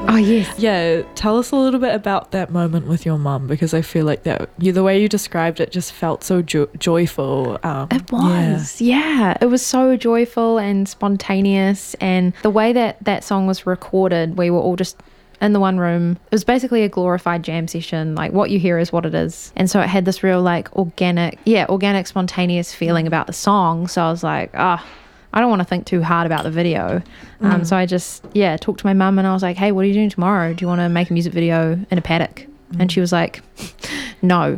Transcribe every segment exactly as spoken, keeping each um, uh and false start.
Oh, yes. Yeah, tell us a little bit about that moment with your mum, because I feel like that you, the way you described it just felt so jo- joyful. Um, It was, yeah. yeah. It was so joyful and spontaneous, and the way that that song was recorded, we were all just in the one room. It was basically a glorified jam session. Like, what you hear is what it is. And so it had this real, like, organic, yeah, organic, spontaneous feeling about the song. So I was like, ah, oh, I don't want to think too hard about the video. Um, mm. So I just, yeah, talked to my mum and I was like, hey, what are you doing tomorrow? Do you want to make a music video in a paddock? Mm. And she was like, no.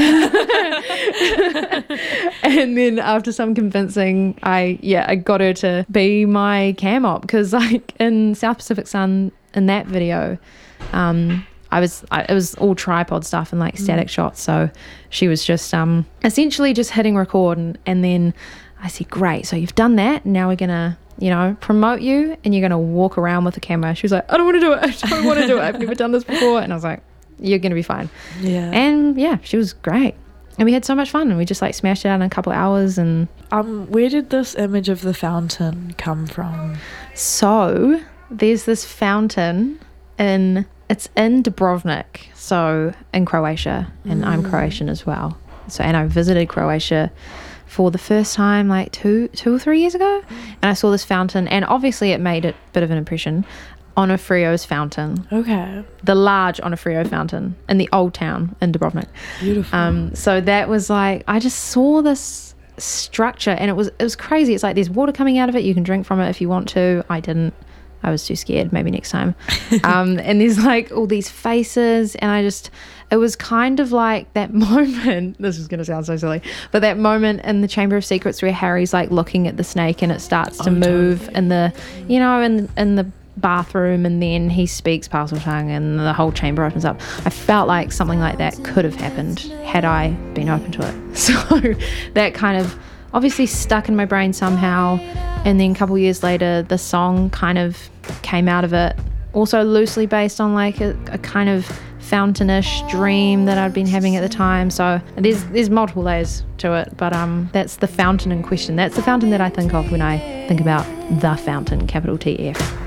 And then after some convincing, I, yeah, I got her to be my cam op, because like in South Pacific Sun, in that video, um, I was, I, it was all tripod stuff and like static mm. shots. So she was just um, essentially just hitting record, and, and then I said, great, so you've done that. Now we're going to, you know, promote you, and you're going to walk around with the camera. She was like, I don't want to do it. I don't want to do it. I've never done this before. And I was like, you're going to be fine. Yeah. And yeah, she was great. And we had so much fun, and we just like smashed it out in a couple of hours. And um, where did this image of the fountain come from? So there's this fountain in, it's in Dubrovnik, so in Croatia, and mm. I'm Croatian as well. So, and I visited Croatia for the first time like two two or three years ago, and I saw this fountain, and obviously it made a bit of an impression. Onofrio's fountain. Okay. The large Onofrio fountain in the old town in Dubrovnik. Beautiful. Um, so that was like, I just saw this structure, and it was it was crazy. It's like there's water coming out of it. You can drink from it if you want to. I didn't. I was too scared. Maybe next time. um, and there's like all these faces, and I just, it was kind of like that moment. This is going to sound so silly, but that moment in the Chamber of Secrets where Harry's like looking at the snake, and it starts to oh, move totally. in the, you know, in in the bathroom, and then he speaks Parseltongue, and the whole chamber opens up. I felt like something like that could have happened had I been open to it. So that kind of obviously stuck in my brain somehow, and then a couple years later the song kind of came out of it, also loosely based on like a, a kind of fountainish dream that I'd been having at the time. So there's there's multiple layers to it, but um that's the fountain in question. That's the fountain that I think of when I think about the fountain, capital T F.